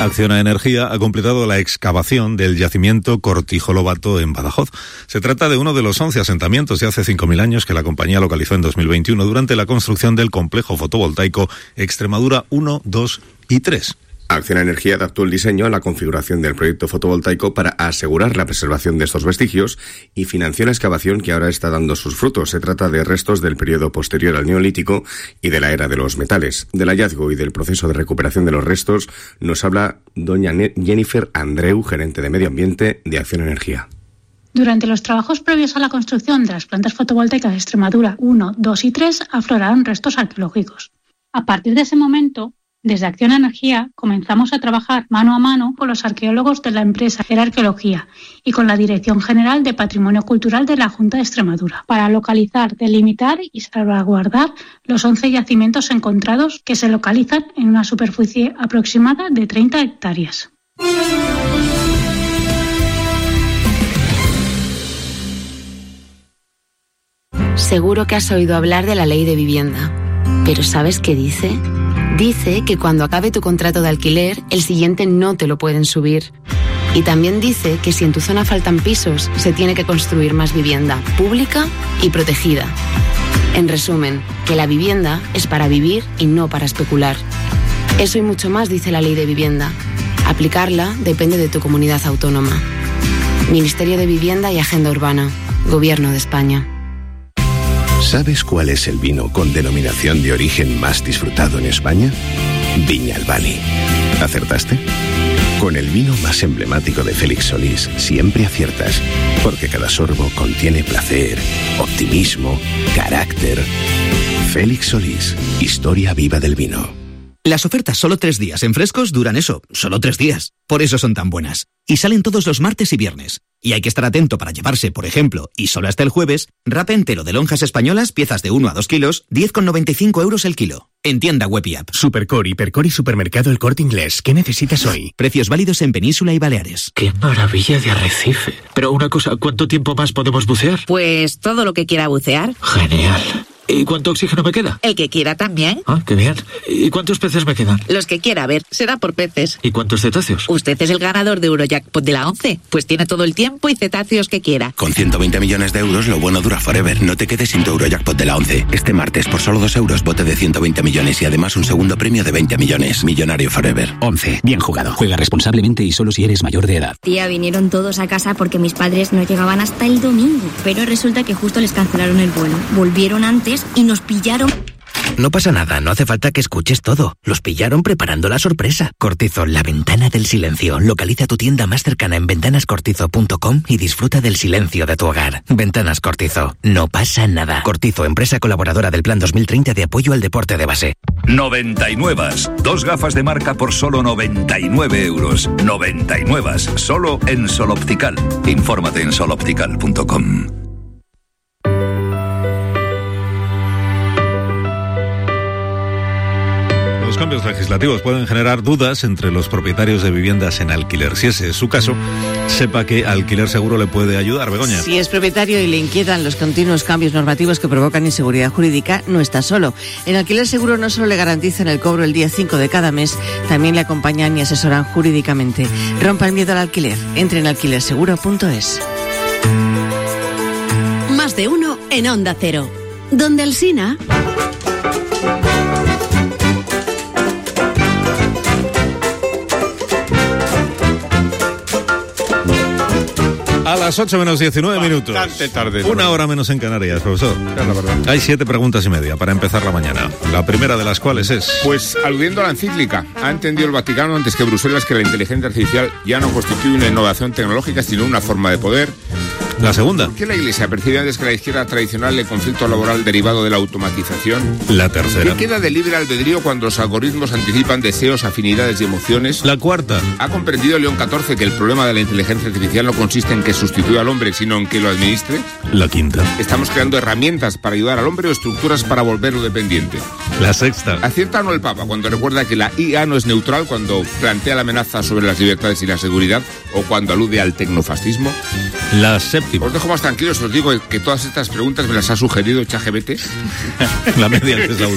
Acciona Energía ha completado la excavación del yacimiento Cortijo Lobato en Badajoz. Se trata de uno de los 11 asentamientos de hace 5.000 años que la compañía localizó en 2021 durante la construcción del complejo fotovoltaico Extremadura 1, 2 y 3. Acciona Energía adaptó el diseño a la configuración del proyecto fotovoltaico para asegurar la preservación de estos vestigios y financió la excavación que ahora está dando sus frutos. Se trata de restos del periodo posterior al Neolítico y de la era de los metales. Del hallazgo y del proceso de recuperación de los restos nos habla doña Jennifer Andreu, gerente de Medio Ambiente de Acciona Energía. Durante los trabajos previos a la construcción de las plantas fotovoltaicas de Extremadura 1, 2 y 3 afloraron restos arqueológicos. A partir de ese momento, desde Acciona Energía comenzamos a trabajar mano a mano con los arqueólogos de la empresa Era Arqueología y con la Dirección General de Patrimonio Cultural de la Junta de Extremadura para localizar, delimitar y salvaguardar los 11 yacimientos encontrados que se localizan en una superficie aproximada de 30 hectáreas. Seguro que has oído hablar de la ley de vivienda, pero ¿sabes qué dice? Dice que cuando acabe tu contrato de alquiler, el siguiente no te lo pueden subir. Y también dice que si en tu zona faltan pisos, se tiene que construir más vivienda pública y protegida. En resumen, que la vivienda es para vivir y no para especular. Eso y mucho más dice la ley de vivienda. Aplicarla depende de tu comunidad autónoma. Ministerio de Vivienda y Agenda Urbana. Gobierno de España. ¿Sabes cuál es el vino con denominación de origen más disfrutado en España? Viñalbali. ¿Acertaste? Con el vino más emblemático de Félix Solís siempre aciertas, porque cada sorbo contiene placer, optimismo, carácter. Félix Solís, historia viva del vino. Las ofertas solo 3 días en Frescos duran eso, solo 3 días. Por eso son tan buenas. Y salen todos los martes y viernes. Y hay que estar atento para llevarse, por ejemplo, y solo hasta el jueves, rape entero de lonjas españolas, piezas de 1 a 2 kilos, 10,95 € el kilo. En tienda web y app. Supercor, Hipercor y Supermercado El Corte Inglés. ¿Qué necesitas hoy? Precios válidos en Península y Baleares. ¡Qué maravilla de arrecife! Pero una cosa, ¿cuánto tiempo más podemos bucear? Pues todo lo que quiera bucear. Genial. ¿Y cuánto oxígeno me queda? El que quiera también. Ah, qué bien. ¿Y cuántos peces me quedan? Los que quiera, a ver, será por peces. ¿Y cuántos cetáceos? Usted es el ganador de Eurojackpot de la 11, pues tiene todo el tiempo y cetáceos que quiera. Con 120 millones de euros, lo bueno dura forever. No te quedes sin tu Eurojackpot de la 11. Este martes, por solo 2 euros, bote de 120 millones y además un segundo premio de 20 millones. Millonario forever. 11. Bien jugado. Juega responsablemente y solo si eres mayor de edad. Tía, vinieron todos a casa porque mis padres no llegaban hasta el domingo. Pero resulta que justo les cancelaron el vuelo. Volvieron antes y nos pillaron. No pasa nada, no hace falta que escuches todo. Los pillaron preparando la sorpresa. Cortizo, la ventana del silencio. Localiza tu tienda más cercana en ventanascortizo.com y disfruta del silencio de tu hogar. Ventanas Cortizo, no pasa nada. Cortizo, empresa colaboradora del Plan 2030 de apoyo al deporte de base. 99. 2 gafas de marca por solo 99 euros. 99. Solo en Sol Optical. Infórmate en soloptical.com. Los cambios legislativos pueden generar dudas entre los propietarios de viviendas en alquiler. Si ese es su caso, sepa que Alquiler Seguro le puede ayudar. Begoña. Si es propietario y le inquietan los continuos cambios normativos que provocan inseguridad jurídica, no está solo. En Alquiler Seguro no solo le garantizan el cobro el día 5 de cada mes, también le acompañan y asesoran jurídicamente. Rompa el miedo al alquiler. Entre en alquilerseguro.es. Más de uno en Onda Cero. Donde Alsina... A las 8 menos 19 minutos. Bastante tarde. 1 hora menos en Canarias, profesor. Es la verdad. Hay 7 preguntas y media para empezar la mañana. La primera de las cuales es... Pues aludiendo a la encíclica, ha entendido el Vaticano antes que Bruselas que la inteligencia artificial ya no constituye una innovación tecnológica, sino una forma de poder. La segunda. ¿Por qué la Iglesia percibe antes que la izquierda tradicional el conflicto laboral derivado de la automatización? La tercera. ¿Qué queda de libre albedrío cuando los algoritmos anticipan deseos, afinidades y emociones? La cuarta. ¿Ha comprendido León XIV que el problema de la inteligencia artificial no consiste en que sustituya al hombre, sino en que lo administre? La quinta. ¿Estamos creando herramientas para ayudar al hombre o estructuras para volverlo dependiente? La sexta. ¿Acierta o no el Papa cuando recuerda que la IA no es neutral, cuando plantea la amenaza sobre las libertades y la seguridad o cuando alude al tecnofascismo? La séptima. Os dejo más tranquilos, os digo que todas estas preguntas me las ha sugerido ChatGPT. La media es la última.